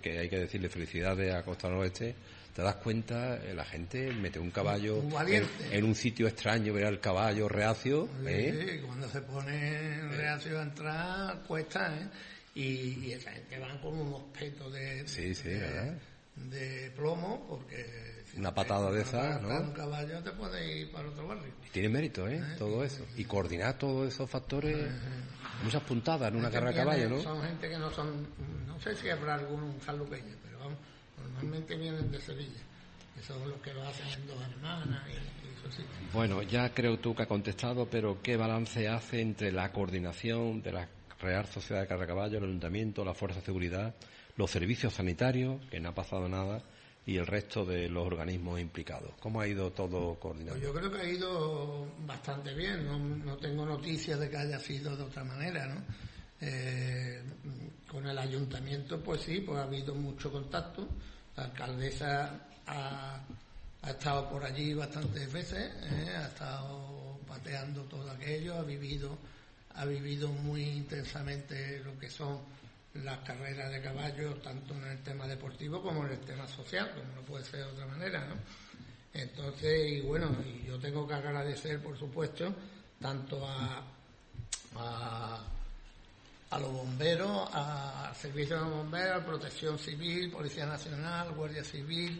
que hay que decirle felicidades a Costa del Oeste, te das cuenta, la gente mete un caballo en un sitio extraño, ver al caballo reacio. Sí, cuando se pone reacio a entrar, cuesta, y esa gente van con unos petos de plomo, porque una patada de esa, ¿no? Un caballo te puede ir para otro barrio. Tiene mérito, todo eso. Y coordinar todos esos factores, muchas puntadas en una carrera de caballo, ¿no? Son gente que no sé si habrá algún sanluqueño, pero vamos, normalmente vienen de Sevilla, que son los que lo hacen en Dos Hermanas y eso sí. Bueno, ya creo tú que ha contestado, pero ¿qué balance hace entre la coordinación de la Real Sociedad de Carrera de Caballo, el Ayuntamiento, la Fuerza de Seguridad, los servicios sanitarios, que no ha pasado nada, y el resto de los organismos implicados? ¿Cómo ha ido todo coordinado? Pues yo creo que ha ido bastante bien, no tengo noticias de que haya sido de otra manera, ¿no? Con el ayuntamiento, pues sí, pues ha habido mucho contacto. La alcaldesa ha estado por allí bastantes veces, ha estado pateando todo aquello, ha vivido muy intensamente lo que son las carreras de caballos, tanto en el tema deportivo como en el tema social, como no puede ser de otra manera, ¿no? Entonces, y bueno, y yo tengo que agradecer, por supuesto, tanto a los bomberos, al servicio de bomberos, Protección Civil, Policía Nacional, Guardia Civil,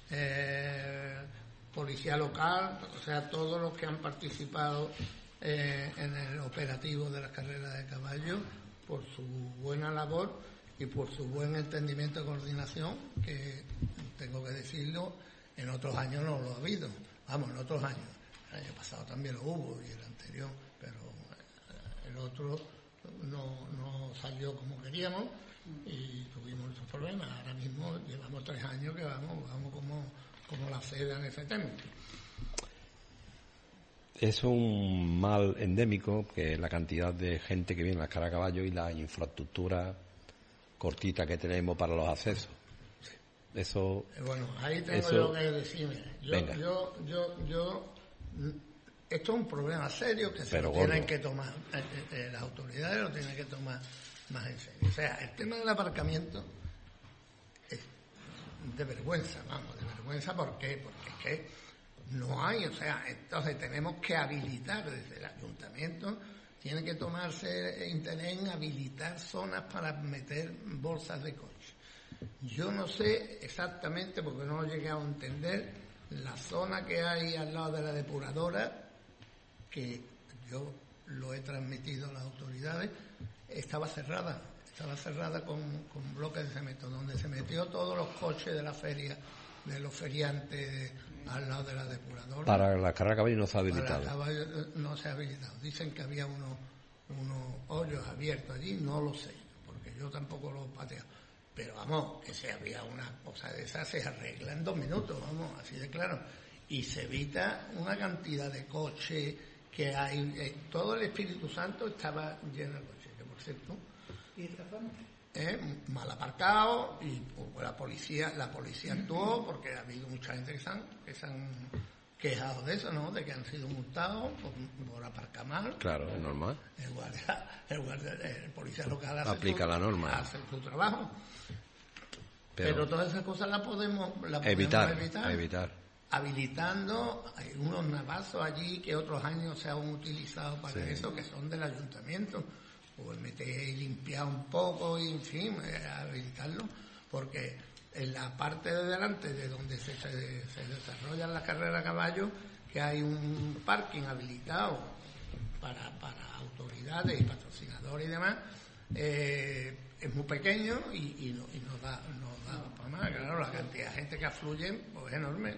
Policía Local, o sea, todos los que han participado en el operativo de las carreras de caballo, por su buena labor y por su buen entendimiento de coordinación, que tengo que decirlo, en otros años no lo ha habido. Vamos, en otros años. El año pasado también lo hubo y el anterior, pero el otro no salió como queríamos y tuvimos esos problemas. Ahora mismo llevamos 3 años que vamos como la seda en ese tema. Es un mal endémico que la cantidad de gente que viene a las carreras de caballo y la infraestructura cortita que tenemos para los accesos. Eso. Bueno, ahí tengo yo que decirme. Esto es un problema serio que se lo tienen que tomar, las autoridades lo tienen que tomar más en serio. O sea, el tema del aparcamiento es de vergüenza, ¿por qué? Porque es que no hay, o sea, entonces tenemos que habilitar desde el ayuntamiento, tiene que tomarse interés en habilitar zonas para meter bolsas de coche. Yo no sé exactamente, porque no lo he llegado a entender, la zona que hay al lado de la depuradora, que yo lo he transmitido a las autoridades, estaba cerrada con bloques de cemento, donde se metió todos los coches de la feria, de los feriantes al lado de la depuradora. Para la carrera de caballo no se ha habilitado. Para el caballo no se ha habilitado. Dicen que había unos hoyos abiertos allí, no lo sé, porque yo tampoco lo he pateado. Pero vamos, que si había una cosa de esas se arregla en 2 minutos, vamos, así de claro. Y se evita una cantidad de coches que hay. Todo el Espíritu Santo estaba lleno de coches, que por cierto, mal aparcado, y pues, la policía actuó, porque ha habido mucha gente que se han quejado de eso, ¿no? De que han sido multados por aparcar mal. Claro, es normal. El policía local aplica la norma. Hace su trabajo. Pero todas esas cosas las podemos evitar. Habilitando, hay unos navazos allí que otros años se han utilizado para eso, que son del ayuntamiento. Pues meter y limpiar un poco y, en fin, habilitarlo, porque en la parte de delante de donde se desarrollan las carreras a caballo, que hay un parking habilitado para autoridades y patrocinadores y demás, es muy pequeño y no da para más. Claro, la cantidad de gente que afluye pues, es enorme.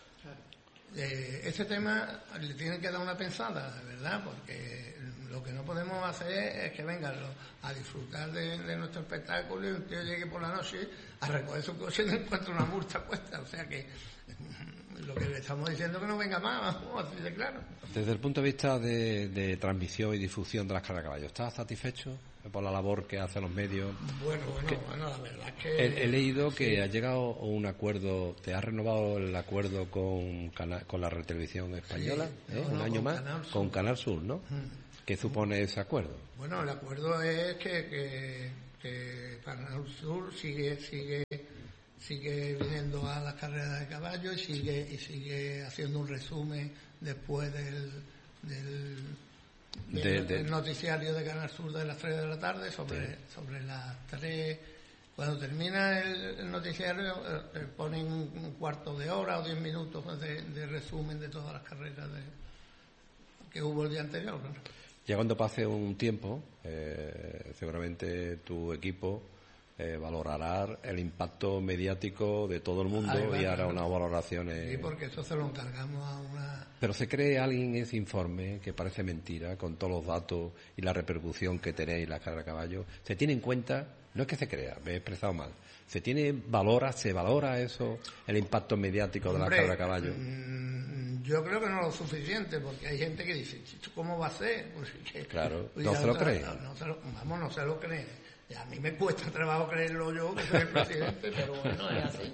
Ese tema le tienen que dar una pensada, de verdad, porque lo que no podemos hacer es que vengan a disfrutar de nuestro espectáculo y un tío llegue por la noche a recoger su coche y no encuentra una multa puesta. O sea que lo que le estamos diciendo es que no venga más, vamos, así de claro. Desde el punto de vista de transmisión y difusión de las carreras de caballo, ¿estás satisfecho por la labor que hacen los medios? Bueno, la verdad es que... He leído que ha llegado a un acuerdo, ¿te has renovado el acuerdo con la Televisión Española? Un año más, con Canal Sur, ¿no? ¿Qué supone ese acuerdo? Bueno, el acuerdo es que Para el Sur sigue viniendo a las carreras de caballo y sigue haciendo un resumen después del noticiario de Canal Sur de las 3 de la tarde sobre las 3. Cuando termina el noticiario ponen un cuarto de hora o 10 minutos de resumen de todas las carreras que hubo el día anterior, ¿no? Ya cuando pase un tiempo, seguramente tu equipo valorará el impacto mediático de todo el mundo y hará unas valoraciones. Sí, porque eso se lo encargamos a una... Pero se cree alguien en ese informe, que parece mentira, con todos los datos y la repercusión que tenéis la carrera de caballo. ¿Se tiene en cuenta? No es que se crea, me he expresado mal. ¿Se valora eso, el impacto mediático de la carrera de caballo? Yo creo que no lo suficiente, porque hay gente que dice, ¿cómo va a ser? Pues claro, no se lo cree. No se lo cree. Y a mí me cuesta trabajo creerlo yo, que soy el presidente, pero bueno, es así.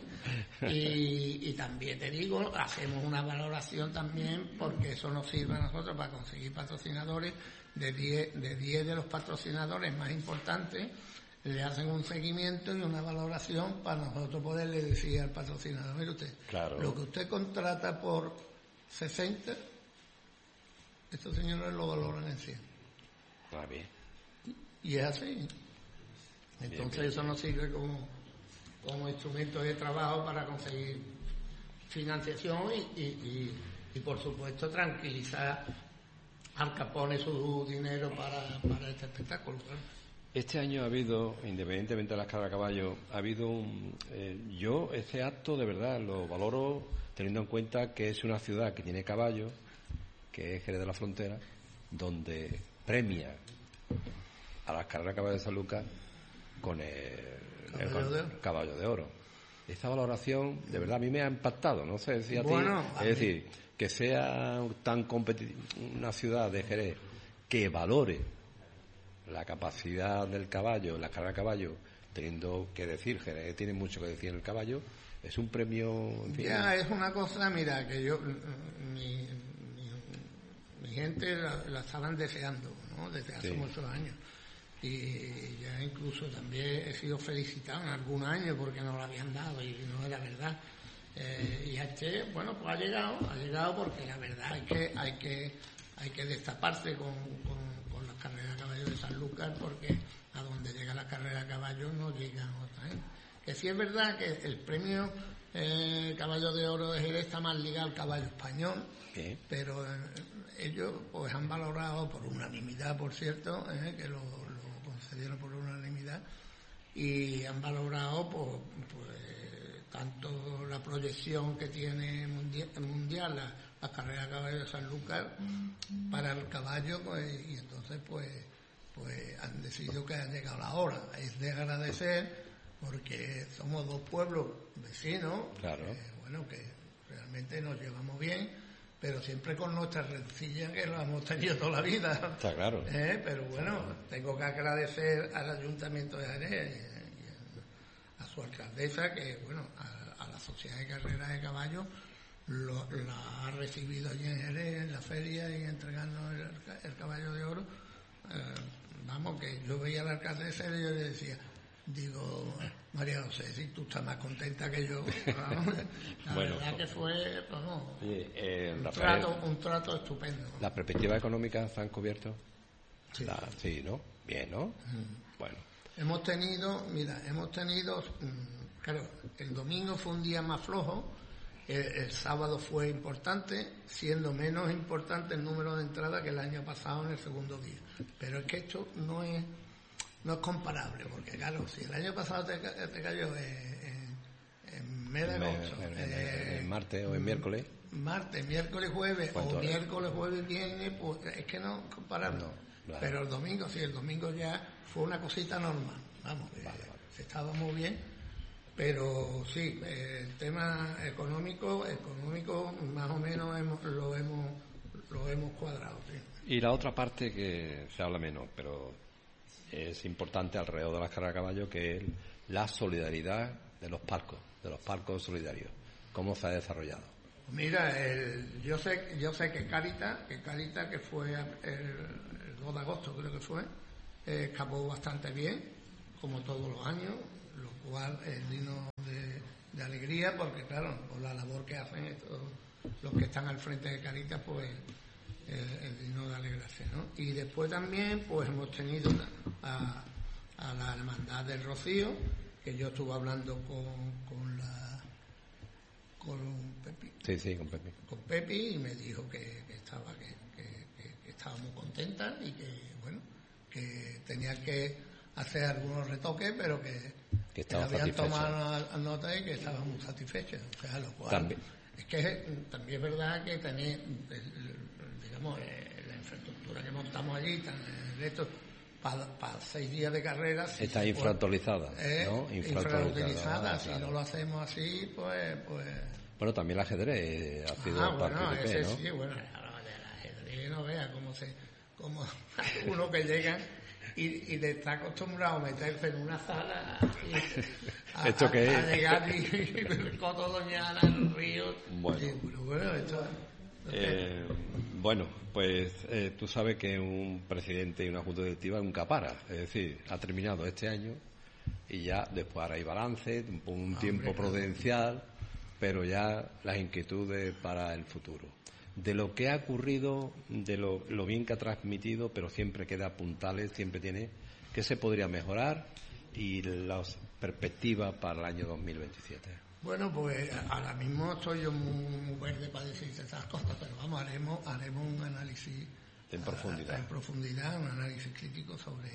Y también te digo, hacemos una valoración también, porque eso nos sirve a nosotros para conseguir patrocinadores. De 10 de los patrocinadores más importantes, le hacen un seguimiento y una valoración para nosotros poderle decir al patrocinador, mire usted, lo que usted contrata por 60, estos señores lo valoran en 100. Ah, bien. Y es así. Entonces bien. Eso nos sirve como instrumento de trabajo para conseguir financiación y por supuesto tranquilizar al que pone su dinero para este espectáculo. Este año ha habido, independientemente de las carreras de caballo, ha habido yo este acto de verdad lo valoro teniendo en cuenta que es una ciudad que tiene caballo, que es Jerez de la Frontera, donde premia a las carreras de caballo de San Lucas con el caballo de oro. Esta valoración de verdad a mí me ha impactado, no sé si a ti, es decir, que sea tan una ciudad de Jerez que valore la capacidad del caballo, la carrera de caballo, teniendo que decir, Jerez tiene mucho que decir en el caballo, es un premio... En fin. Ya, es una cosa, mira, que yo, mi gente la estaban deseando, ¿no? Desde hace muchos años. Y ya incluso también he sido felicitado en algún año porque no lo habían dado y no era verdad. Y bueno, pues ha llegado porque la verdad hay que destaparse con las carreras de caballo de San Lucas, porque a donde llega la carrera de caballo no llega otra gente. Que sí es verdad que el premio Caballo de Oro de Jerez está más ligado al caballo español, pero ellos pues han valorado por unanimidad, por cierto, que lo concedieron por unanimidad, y han valorado pues tanto la proyección que tiene mundial la carrera de caballo de San Lucas para el caballo, pues, y entonces pues han decidido que ha llegado la hora. Es de agradecer porque somos dos pueblos vecinos, claro. Que realmente nos llevamos bien, pero siempre con nuestras rencillas que lo hemos tenido toda la vida. Está claro. Pero bueno, tengo que agradecer al Ayuntamiento de Jerez y a su alcaldesa, que bueno, a la Sociedad de Carreras de Caballos la ha recibido allí en Jerez, en la feria, y entregarnos el caballo de oro. Vamos, que yo veía a la alcaldesa y yo le decía, digo, María José, si tú estás más contenta que yo. La verdad que fue un trato estupendo. ¿Las perspectivas económicas se han cubierto? Sí. Sí, ¿no? Bien, ¿no? Bueno. Hemos tenido, claro, el domingo fue un día más flojo, el sábado fue importante, siendo menos importante el número de entradas que el año pasado en el segundo día. Pero es que esto no es comparable, porque claro, si el año pasado te cayó en mes de agosto, en martes o en miércoles. Martes, miércoles, jueves, o miércoles, jueves, viernes, pues es que no comparable. No, claro. Pero el domingo ya fue una cosita normal, vamos, estaba muy bien, pero sí, el tema económico más o menos lo hemos cuadrado, sí. Y la otra parte que se habla menos, pero es importante alrededor de las carreras de caballo, que es la solidaridad de los palcos solidarios. ¿Cómo se ha desarrollado? Mira, yo sé que Cáritas, que fue el 2 de agosto creo que fue, escapó bastante bien, como todos los años, lo cual es digno de alegría, porque claro, por la labor que hacen estos, los que están al frente de Cáritas, pues es digno de alegrarse, ¿no? Y después también pues hemos tenido a la Hermandad del Rocío, que yo estuve hablando con Pepi. Sí, con Pepi. Con Pepi, y me dijo que estaba muy contenta y que, bueno, que tenía que hacer algunos retoques, pero que habían tomado nota y que estaban muy satisfechos. O sea, lo cual... También. Es que también es verdad que tener, digamos, la infraestructura que montamos allí, esto para 6 días de carrera... Está infrautilizada, ¿no? Infrautilizada. Si no lo hacemos así, pues... Bueno, también el ajedrez ha sido partícipe, ¿no? Sí, bueno, el ajedrez no vea cómo uno que llega y le está acostumbrado a meterse en una sala ¿Esto qué es? A llegar y ver Coto Doñana en el río. Bueno, pues tú sabes que un presidente y una junta directiva nunca para, es decir, ha terminado este año y ya después ahora hay balance, un tiempo prudencial, pero ya las inquietudes para el futuro. De lo que ha ocurrido, de lo bien que ha transmitido, pero siempre queda puntales, siempre tiene que se podría mejorar y las perspectivas para el año 2027. Bueno, pues ahora mismo estoy yo muy verde para decir esas cosas, pero vamos, haremos un análisis en profundidad, un análisis crítico sobre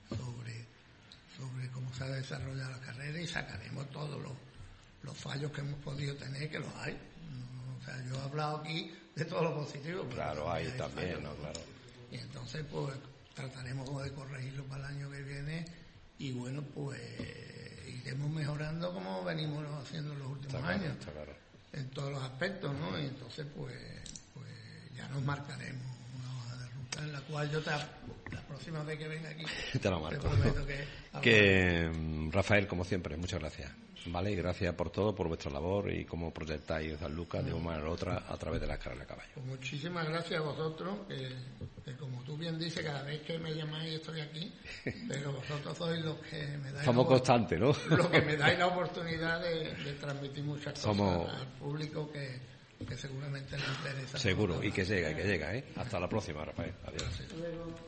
cómo se ha desarrollado la carrera y sacaremos todos los fallos que hemos podido tener, que los hay. O sea, yo he hablado aquí de todo lo positivo. Claro, hay también, fallos, ¿no? Claro. Y entonces, pues, trataremos de corregirlo para el año que viene y, bueno, pues, iremos mejorando como venimos haciendo en los últimos años. Está claro. En todos los aspectos, ¿no? Y entonces, pues ya nos marcaremos una hoja de ruta en la cual yo la próxima vez que venga aquí te lo marco. Te prometo que Rafael, como siempre, muchas gracias. Vale, y gracias por todo, por vuestra labor y cómo proyectáis San Lucas de una manera u otra a través de la carrera de caballo. Pues muchísimas gracias a vosotros, que como tú bien dices, cada vez que me llamáis estoy aquí, pero vosotros sois los que me dais... Somos constantes, ¿no? Los que me dais la oportunidad de transmitir muchas cosas al público que seguramente le interesa. Seguro, y que llega, ¿eh? Hasta la próxima, Rafael. Adiós.